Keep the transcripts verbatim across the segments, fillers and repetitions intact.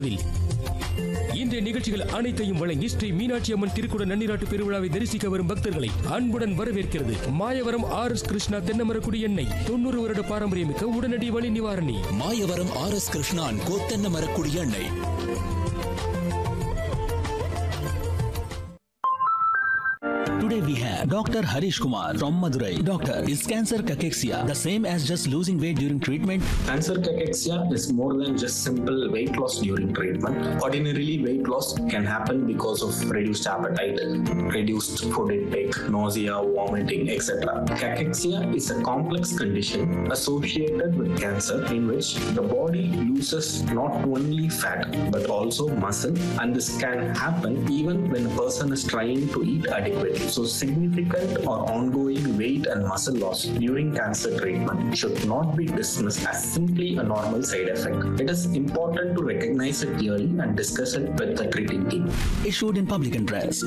இன்றைய நிகழ்ச்சிகள் அனைத்தையும் வழங்கி ஸ்ரீ மீனாட்சி அம்மன் திருக்குட நன்னிராட்டு பெருவிழாவை தரிசிக்க வரும் பக்தர்களை அன்புடன் வரவேற்கிறது மாயவரம் ஆர் எஸ் கிருஷ்ணா தென்னமரக்குடி எண்ணெய். தொண்ணூறு வருட பாரம்பரியமிக்க உடனடி வலி நிவாரணி. மாயவரம் ஆர் எஸ் கிருஷ்ணான் கோத்தென்னமரக்குடி எண்ணெய். Today we have Doctor Harish Kumar from Madurai. Doctor, is cancer cachexia the same as just losing weight during treatment? Cancer cachexia is more than just simple weight loss during treatment. Ordinarily, weight loss can happen because of reduced appetite, reduced food intake, nausea, vomiting, et cetera. Cachexia is a complex condition associated with cancer in which the body loses not only fat but also muscle, and this can happen even when a person is trying to eat adequately. So significant or ongoing weight and muscle loss during cancer treatment should not be dismissed as simply a normal side effect. It is important to recognize it early and discuss it with the treating team. Issued in public interest.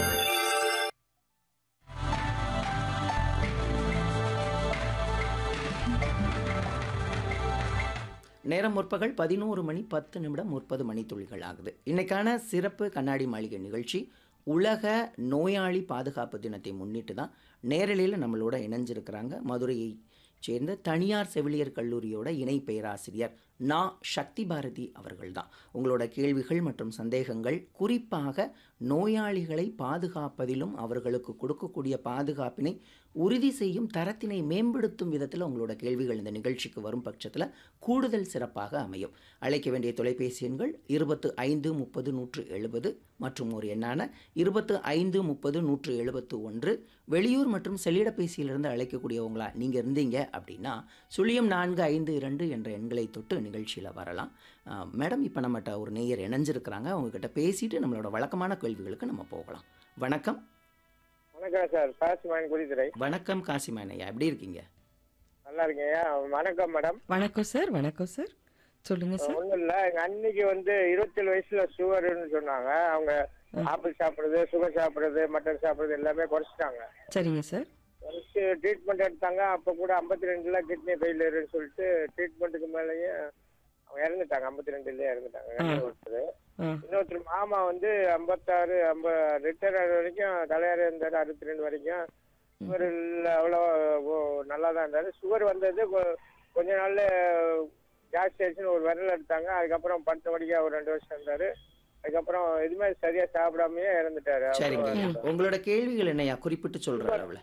நேரம் முற்பகல் பதினோரு மணி பத்து நிமிடம் முப்பது மணி துளிகள் ஆகுது. இன்னைக்கான சிறப்பு கண்ணாடி மாளிகை நிகழ்ச்சி உலக நோயாளி பாதுகாப்பு தினத்தை முன்னிட்டு தான் நேரலையில் நம்மளோட இணைஞ்சிருக்கிறாங்க மதுரையை சேர்ந்த தனியார் செவிலியர் கல்லூரியோட இணை பேராசிரியர் நா சக்தி பாரதி அவர்கள் தான். உங்களோட கேள்விகள் மற்றும் சந்தேகங்கள் குறிப்பாக நோயாளிகளை பாதுகாப்பதிலும் அவர்களுக்கு கொடுக்கக்கூடிய பாதுகாப்பினை உறுதி செய்யும் தரத்தினை மேம்படுத்தும் விதத்தில் உங்களோட கேள்விகள் இந்த நிகழ்ச்சிக்கு வரும் பட்சத்தில் கூடுதல் சிறப்பாக அமையும். அழைக்க வேண்டிய தொலைபேசி எண்கள் இருபத்து ஐந்து முப்பது நூற்று எழுபது மற்றும் ஒரு எண்ணான இருபத்து ஐந்து முப்பது நூற்று எழுபத்து ஒன்று. வெளியூர் மற்றும் செல்லிடப்பேசியிலிருந்து அழைக்கக்கூடியவங்களா நீங்கள் இருந்தீங்க அப்படின்னா சுழியம் நான்கு ஐந்து இரண்டு என்ற எண்களை தொட்டு நிகழ்ச்சியில் வரலாம். மேடம், இப்போ நம்மகிட்ட ஒரு நேயர் இணைஞ்சிருக்கிறாங்க. அவங்ககிட்ட பேசிட்டு நம்மளோட வழக்கமான கேள்விகளுக்கு நம்ம போகலாம். வணக்கம். வணக்கம் சார், காசிமாயன் குடித்துறை. வணக்கம் காசிமாயன் ஐயா, எப்படி இருக்கீங்க? நல்லா இருக்கீங்க. வணக்கம் மேடம். வணக்கம் சார். வணக்கம் சார், சொல்லுங்க சார். ஒன்றும் இல்லை, எங்கள் அன்னைக்கு வந்து இருபத்தேழு வயசுல சுகர்னு சொன்னாங்க. அவங்க ஆப்பிள் சாப்பிட்றது, சுகர் சாப்பிட்றது, மட்டன் சாப்பிட்றது எல்லாமே குறைச்சிட்டாங்க. சரிங்க சார். குறைச்சி ட்ரீட்மெண்ட் எடுத்தாங்க. அப்போ கூட ஐம்பத்தி ரெண்டுல கிட்னி ஃபெயிலியர்னு சொல்லிட்டு ட்ரீட்மெண்ட்டுக்கு மேலேயே அவங்க இறந்துட்டாங்க. ஐம்பத்தி ரெண்டுலயே இறந்துட்டாங்க ஒருத்தர். இன்னொருத்தர் மாமா வந்து ஐம்பத்தாறு ஐம்ப ரிட்டையர் ஆகிற வரைக்கும் தலையாரி இருந்தாரு. அறுபத்தி ரெண்டு வரைக்கும் சுகர் இல்லை, அவ்வளோ நல்லா தான் இருந்தாரு. சுகர் வந்தது கொஞ்ச நாள்ல ஜாஸ்தி ஆயிடுச்சுன்னு ஒரு விரல் எடுத்தாங்க. அதுக்கப்புறம் படுத்த வடிக்கா ஒரு ரெண்டு வருஷம் இருந்தாரு. அதுக்கப்புறம் எதுவுமே சரியா சாப்பிடாமயே இறந்துட்டாரு. உங்களோட கேள்விகள் என்னையா குறிப்பிட்டு சொல்றாரு?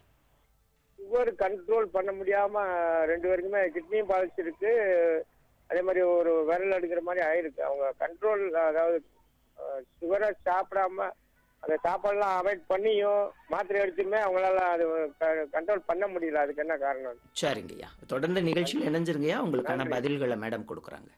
சுகர் கண்ட்ரோல் பண்ண முடியாம ரெண்டு பேருக்குமே கிட்னியும் பாதிச்சிருக்கு, அதே மாதிரி ஒரு விரல் எடுக்கிற மாதிரி ஆயிருக்கு. அவங்க கண்ட்ரோல், அதாவது சுகரை சாப்பிடாம அந்த சாப்பாடுலாம் அவாய்ட் பண்ணியும் மாத்திரை எடுத்துமே அவங்களால அது கண்ட்ரோல் பண்ண முடியல. அதுக்கு என்ன காரணம்? சரிங்கய்யா, தொடர்ந்து நிகழ்ச்சியில் இணைஞ்சிருங்கய்யா, உங்களுக்கான பதில்களை மேடம் கொடுக்குறாங்க.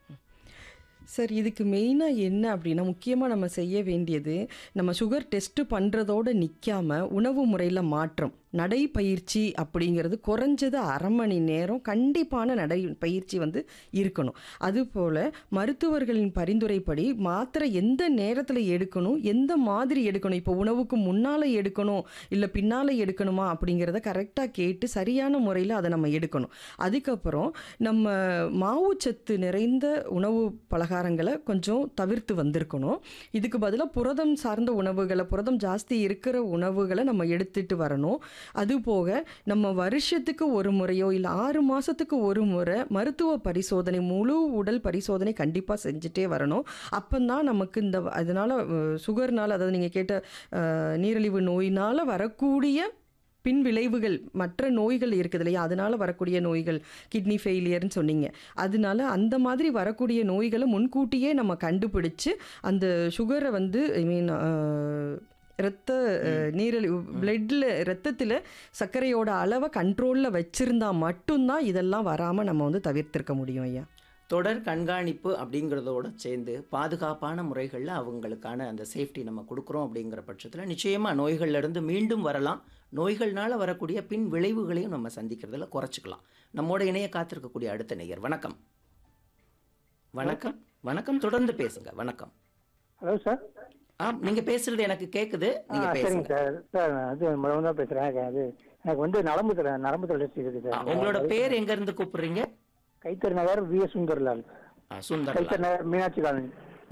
சார், இதுக்கு மெயினாக என்ன அப்படின்னா, முக்கியமாக நம்ம செய்ய வேண்டியது, நம்ம சுகர் டெஸ்ட்டு பண்ணுறதோடு நிற்காமல் உணவு முறையில் மாற்றம், நடைப்பயிற்சி அப்படிங்கிறது குறைஞ்சது அரை மணி நேரம் கண்டிப்பான நடை பயிற்சி வந்து இருக்கணும். அதுபோல் மருத்துவர்களின் பரிந்துரைப்படி மாத்திரை எந்த நேரத்தில் எடுக்கணும், எந்த மாதிரி எடுக்கணும், இப்போ உணவுக்கு முன்னால் எடுக்கணும் இல்லை பின்னால் எடுக்கணுமா அப்படிங்கிறத கரெக்டாக கேட்டு சரியான முறையில் அதை நம்ம எடுக்கணும். அதுக்கப்புறம் நம்ம மாவுச்சத்து நிறைந்த உணவு பலகாரங்களை கொஞ்சம் தவிர்த்து வந்திருக்கணும். இதுக்கு பதிலாக புரதம் சார்ந்த உணவுகளை, புரதம் ஜாஸ்தி இருக்கிற உணவுகளை நம்ம எடுத்துகிட்டு வரணும். அதுபோக நம்ம வருஷத்துக்கு ஒரு முறையோ இல்லை ஆறு மாதத்துக்கு ஒரு முறை மருத்துவ பரிசோதனை, முழு உடல் பரிசோதனை கண்டிப்பாக செஞ்சுட்டே வரணும். அப்போதான் நமக்கு இந்த அதனால் சுகர்னால், அதாவது நீங்கள் கேட்ட நீரிழிவு நோயினால் வரக்கூடிய பின் விளைவுகள், மற்ற நோய்கள் இருக்குது இல்லையா, அதனால் வரக்கூடிய நோய்கள், கிட்னி ஃபெயிலியர்னு சொன்னீங்க, அதனால அந்த மாதிரி வரக்கூடிய நோய்களை முன்கூட்டியே நம்ம கண்டுபிடிச்சு அந்த சுகரை வந்து ஐ மீன் இரத்த நீரிழிவு பிளட்டில் இரத்தத்தில் சர்க்கரையோட அளவை கண்ட்ரோலில் வச்சுருந்தா மட்டும்தான் இதெல்லாம் வராமல் நம்ம வந்து தவிர்த்திருக்க முடியும் ஐயா. தொடர் கண்காணிப்பு அப்படிங்கிறதோட சேர்ந்து பாதுகாப்பான முறைகளில் அவங்களுக்கான அந்த சேஃப்டி நம்ம கொடுக்குறோம் அப்படிங்கிற பட்சத்தில் நிச்சயமாக நோய்கள்லேருந்து மீண்டும் வரலாம். நோய்கள்னால் வரக்கூடிய பின் விளைவுகளையும் நம்ம சந்திக்கிறதுல குறைச்சிக்கலாம். நம்மோட இணைய காத்திருக்கக்கூடிய அடுத்த நேயர். வணக்கம். வணக்கம். வணக்கம், தொடர்ந்து பேசுங்க. வணக்கம். Hello sir. ஆ, நீங்க பேசுறது எனக்கு கேக்குது, நீங்க பேசுங்க. சார் சார் அது மரம் தான் பேசுறேன். அது எனக்கு வந்து நரம்பு தலை நரம்பு தளர்ச்சி இருக்கு சார். உங்களோட பேர் எங்க இருந்து கூப்பிடுறீங்க? கைத்தறி நகர் வி எஸ் சுந்தர்லால். சுந்தர் கைத்தறி நகர் மீனாட்சி காலனி.